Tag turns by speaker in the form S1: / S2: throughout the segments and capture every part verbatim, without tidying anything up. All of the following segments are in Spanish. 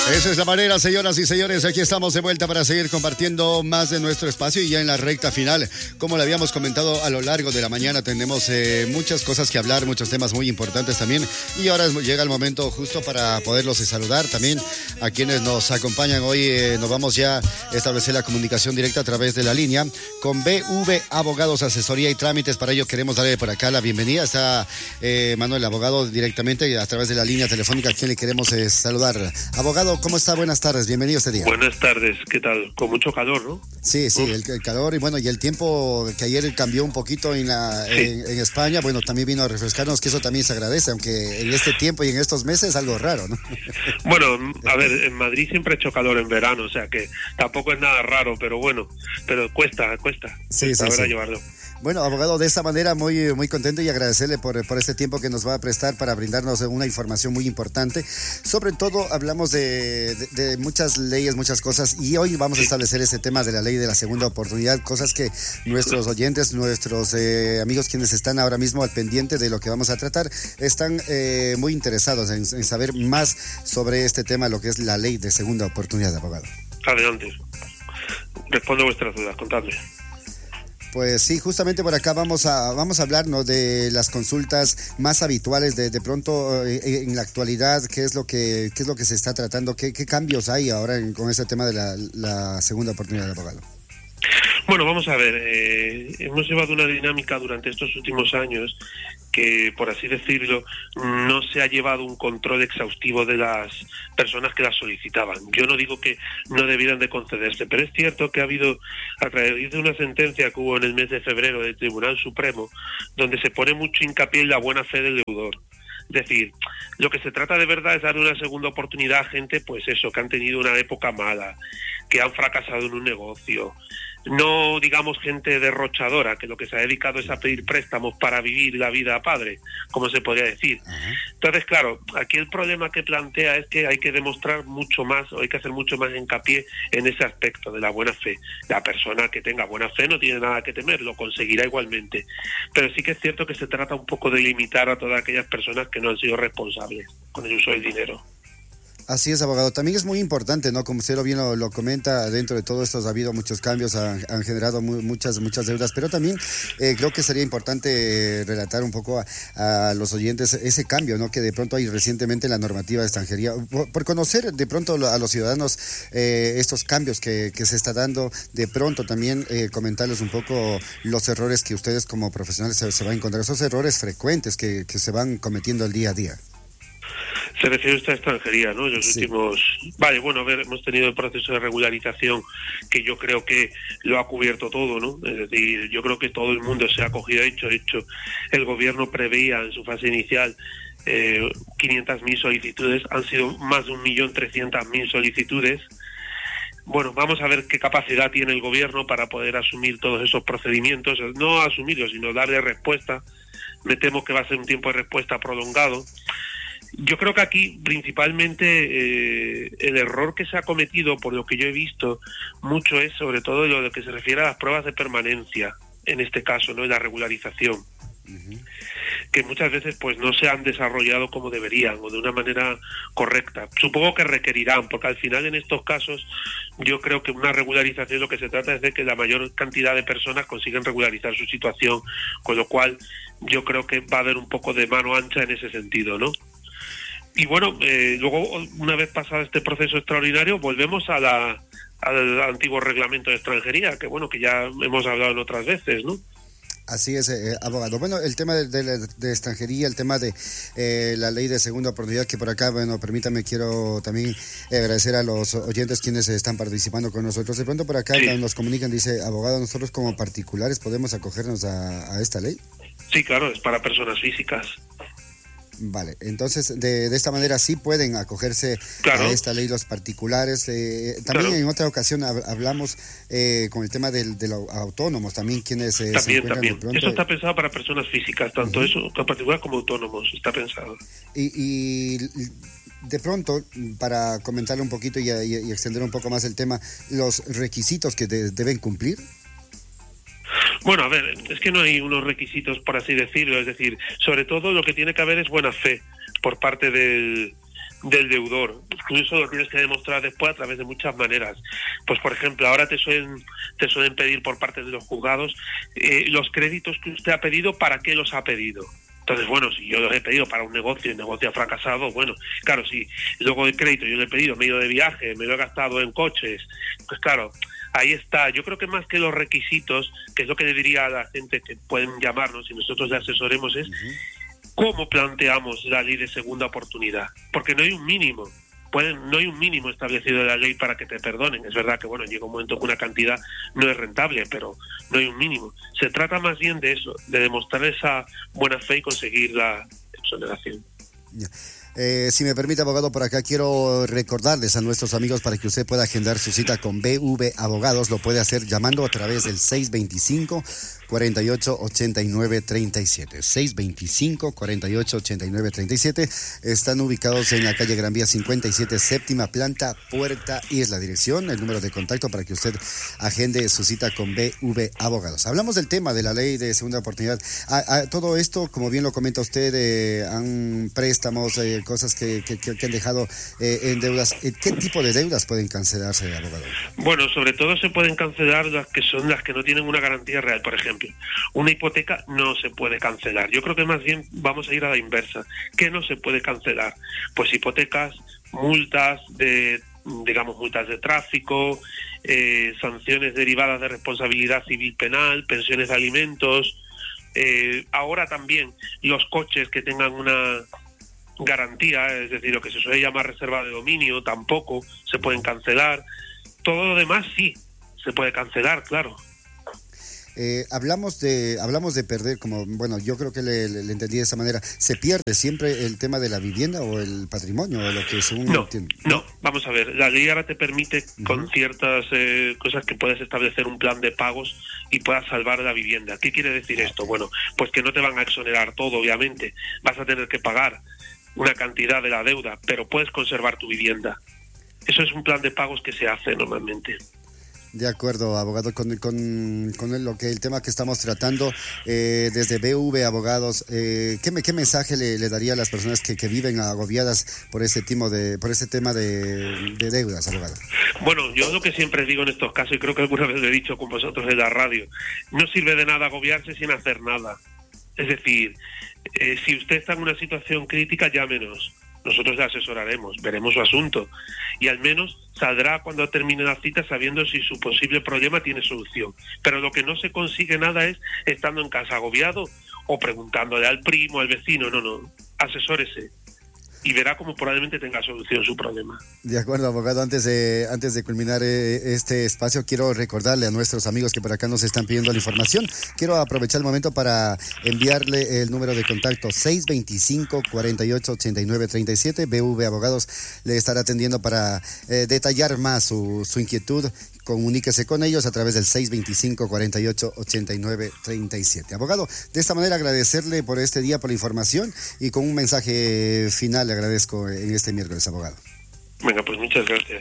S1: Esa es la manera, señoras y señores. Aquí estamos de vuelta para seguir compartiendo más de nuestro espacio y ya en la recta final. Como le habíamos comentado a lo largo de la mañana, tenemos eh, muchas cosas que hablar, muchos temas muy importantes también. Y ahora llega el momento justo para poderlos saludar también a quienes nos acompañan. Hoy eh, nos vamos ya a establecer la comunicación directa a través de la línea con B V Abogados, Asesoría y Trámites. Para ello queremos darle por acá la bienvenida. Está eh, Manuel Abogado directamente a través de la línea telefónica, a quien le queremos eh, saludar. Abogado, ¿cómo está? Buenas tardes, bienvenido este día.
S2: Buenas tardes, ¿qué tal? Con mucho calor, ¿no?
S1: Sí, sí, el, el calor y bueno, y el tiempo que ayer cambió un poquito en, la, sí. en, en España, bueno, también vino a refrescarnos, que eso también se agradece, aunque en este tiempo y en estos meses es algo raro, ¿no?
S2: Bueno, a ver, en Madrid siempre ha hecho calor en verano, o sea que tampoco es nada raro, pero bueno, pero cuesta, cuesta,
S1: sí,
S2: cuesta
S1: sí, sí.
S2: llevarlo.
S1: Bueno, abogado, de esta manera muy, muy contento y agradecerle por, por este tiempo que nos va a prestar para brindarnos una información muy importante. Sobre todo hablamos de, de, de muchas leyes, muchas cosas, y hoy vamos a establecer ese tema de la ley de la segunda oportunidad, cosas que nuestros oyentes, nuestros eh, amigos quienes están ahora mismo al pendiente de lo que vamos a tratar, están eh, muy interesados en, en saber más sobre este tema, lo que es la ley de segunda oportunidad, abogado.
S2: Adelante. Respondo a vuestras dudas, contadme.
S1: Pues sí, justamente por acá vamos a vamos a hablar, ¿no?, de las consultas más habituales de, de pronto eh, en la actualidad, qué es lo que qué es lo que se está tratando, qué, qué cambios hay ahora en, con este tema de la, la segunda oportunidad de abogado.
S2: Bueno, vamos a ver, eh, hemos llevado una dinámica durante estos últimos años que, por así decirlo, no se ha llevado un control exhaustivo de las personas que las solicitaban. Yo no digo que no debieran de concederse, pero es cierto que ha habido, a través de una sentencia que hubo en el mes de febrero del Tribunal Supremo, donde se pone mucho hincapié en la buena fe del deudor. Es decir, lo que se trata de verdad es dar una segunda oportunidad a gente, pues eso, que han tenido una época mala, que han fracasado en un negocio. No, digamos, gente derrochadora, que lo que se ha dedicado es a pedir préstamos para vivir la vida a padre, como se podría decir. Uh-huh. Entonces, claro, aquí el problema que plantea es que hay que demostrar mucho más, o hay que hacer mucho más hincapié en ese aspecto de la buena fe. La persona que tenga buena fe no tiene nada que temer, lo conseguirá igualmente. Pero sí que es cierto que se trata un poco de limitar a todas aquellas personas que no han sido responsables con el uso del dinero.
S1: Así es, abogado. También es muy importante, ¿no? Como usted lo bien lo, lo comenta, dentro de todo esto ha habido muchos cambios, han, han generado muy, muchas muchas deudas, pero también eh, creo que sería importante eh, relatar un poco a, a los oyentes ese cambio, ¿no?, que de pronto hay recientemente en la normativa de extranjería, por, por conocer de pronto a los ciudadanos eh, estos cambios que, que se está dando, de pronto también eh, comentarles un poco los errores que ustedes como profesionales se, se van a encontrar, esos errores frecuentes que, que se van cometiendo el día a día.
S2: Se refiere usted a extranjería, ¿no? Los
S1: sí.
S2: últimos... Vale, bueno, a ver, hemos tenido el proceso de regularización que yo creo que lo ha cubierto todo, ¿no? Es decir, yo creo que todo el mundo se ha cogido a hecho. De hecho, el gobierno preveía en su fase inicial eh, quinientas mil solicitudes, han sido más de un millón trescientas mil solicitudes. Bueno, vamos a ver qué capacidad tiene el gobierno para poder asumir todos esos procedimientos, no asumirlos, sino darle respuesta. Me temo que va a ser un tiempo de respuesta prolongado. Yo creo que aquí principalmente eh, el error que se ha cometido, por lo que yo he visto mucho, es sobre todo lo que se refiere a las pruebas de permanencia, en este caso, ¿no?, en la regularización, uh-huh. que muchas veces pues no se han desarrollado como deberían o de una manera correcta. Supongo que requerirán, porque al final en estos casos yo creo que una regularización lo que se trata es de que la mayor cantidad de personas consigan regularizar su situación, con lo cual yo creo que va a haber un poco de mano ancha en ese sentido, ¿no? Y bueno, eh, luego, una vez pasado este proceso extraordinario, volvemos a la, al antiguo reglamento de extranjería, que bueno, que ya hemos hablado en otras veces, ¿no?
S1: Así es, eh, abogado. Bueno, el tema de, de, de extranjería, el tema de eh, la ley de segunda oportunidad, que por acá, bueno, permítame, quiero también agradecer a los oyentes quienes están participando con nosotros. De pronto por acá sí. nos comunican, dice, abogado, nosotros como particulares podemos acogernos a, a esta ley.
S2: Sí, claro, es para personas físicas.
S1: Vale, entonces de, de esta manera sí pueden acogerse claro. a esta ley los particulares. Eh, también claro. en otra ocasión hablamos eh, con el tema del, de los autónomos, también quienes eh,
S2: también,
S1: se encuentran
S2: también.
S1: De pronto.
S2: Eso está pensado para personas físicas, tanto uh-huh. eso, en particular como autónomos, está pensado.
S1: Y, y de pronto, para comentarle un poquito y, y, y extender un poco más el tema, los requisitos que de, deben cumplir.
S2: Bueno, a ver, es que no hay unos requisitos, por así decirlo, es decir, sobre todo lo que tiene que haber es buena fe por parte del, del deudor. Eso lo tienes que demostrar después a través de muchas maneras. Pues por ejemplo, ahora te suelen, te suelen pedir por parte de los juzgados eh, los créditos que usted ha pedido, ¿para qué los ha pedido? Entonces, bueno, si yo los he pedido para un negocio y el negocio ha fracasado, bueno, claro, si luego de crédito yo le he pedido, me he ido de viaje, me lo he gastado en coches, pues claro, ahí está. Yo creo que más que los requisitos, que es lo que le diría a la gente que pueden llamarnos y nosotros le asesoremos, es uh-huh. cómo planteamos la ley de segunda oportunidad, porque no hay un mínimo. Pueden, no hay un mínimo establecido de la ley para que te perdonen. Es verdad que bueno, llega un momento que una cantidad no es rentable, pero no hay un mínimo. Se trata más bien de eso, de demostrar esa buena fe y conseguir la exoneración.
S1: Yeah. Eh, si me permite, abogado, por acá quiero recordarles a nuestros amigos para que usted pueda agendar su cita con B V Abogados. Lo puede hacer llamando a través del seis veinticinco, cuarenta y ocho, ochenta y nueve, treinta y siete. seis veinticinco, cuarenta y ocho, ochenta y nueve, treinta y siete. Están ubicados en la calle Gran Vía cincuenta y siete, séptima planta, Puerta Isla. Dirección, el número de contacto para que usted agende su cita con B V Abogados. Hablamos del tema de la ley de segunda oportunidad. A, a, todo esto, como bien lo comenta usted, eh, han préstamos, eh, cosas que, que, que han dejado eh, en deudas. ¿Qué tipo de deudas pueden cancelarse, abogado?
S2: Bueno, sobre todo se pueden cancelar las que son las que no tienen una garantía real. Por ejemplo, una hipoteca no se puede cancelar. Yo creo que más bien vamos a ir a la inversa. ¿Qué no se puede cancelar? Pues hipotecas, multas de, digamos, multas de tráfico, eh, sanciones derivadas de responsabilidad civil penal, pensiones de alimentos. Eh, ahora también los coches que tengan una garantía, es decir, lo que se suele llamar reserva de dominio, tampoco se pueden cancelar. Todo lo demás sí se puede cancelar, claro.
S1: Eh, hablamos de hablamos de perder, como bueno, yo creo que le, le, le entendí de esa manera. ¿Se pierde siempre el tema de la vivienda o el patrimonio o lo que según
S2: no, no, vamos a ver, la ley ahora te permite uh-huh. con ciertas eh, cosas que puedes establecer un plan de pagos y puedas salvar la vivienda. ¿Qué quiere decir esto? Bueno, pues que no te van a exonerar todo, obviamente, vas a tener que pagar una cantidad de la deuda, pero puedes conservar tu vivienda. Eso es un plan de pagos que se hace normalmente.
S1: De acuerdo, abogado, con, con, con el, lo que el tema que estamos tratando eh, desde B V Abogados, eh, ¿qué, ¿qué mensaje le, le daría a las personas que, que viven agobiadas por ese tipo de, por ese tema de, de deudas, abogado?
S2: Bueno, yo lo que siempre digo en estos casos, y creo que alguna vez lo he dicho con vosotros en la radio, no sirve de nada agobiarse sin hacer nada. Es decir, eh, si usted está en una situación crítica, llámenos. Nosotros le asesoraremos, veremos su asunto y al menos saldrá cuando termine la cita sabiendo si su posible problema tiene solución. Pero lo que no se consigue nada es estando en casa agobiado o preguntándole al primo, al vecino. No, no, asesórese y verá cómo probablemente tenga solución su problema.
S1: De acuerdo, abogado. Antes de antes de culminar eh, este espacio, quiero recordarle a nuestros amigos que por acá nos están pidiendo la información. Quiero aprovechar el momento para enviarle el número de contacto seis veinticinco, cuarenta y ocho, ochenta y nueve, treinta y siete. B V Abogados le estará atendiendo para eh, detallar más su, su inquietud. Comuníquese con ellos a través del seis veinticinco, cuarenta y ocho, ochenta y nueve, treinta y siete. Abogado, de esta manera agradecerle por este día, por la información y con un mensaje final le agradezco en este miércoles, abogado.
S2: Venga, pues muchas gracias.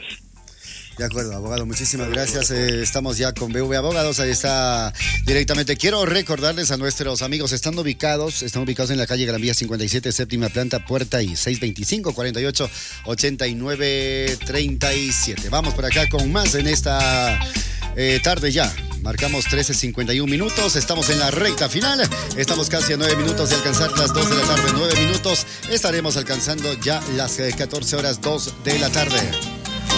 S1: De acuerdo, abogado, muchísimas gracias. Eh, estamos ya con B V Abogados, ahí está directamente. Quiero recordarles a nuestros amigos, están ubicados, están ubicados en la calle Gran Vía cincuenta y siete, séptima planta, Puerta I, seis veinticinco, cuarenta y ocho, ochenta y nueve, treinta y siete. Vamos por acá con más en esta eh, tarde ya. Marcamos trece cincuenta y uno minutos, estamos en la recta final, estamos casi a nueve minutos de alcanzar las dos de la tarde, nueve minutos, estaremos alcanzando ya las catorce horas, dos de la tarde.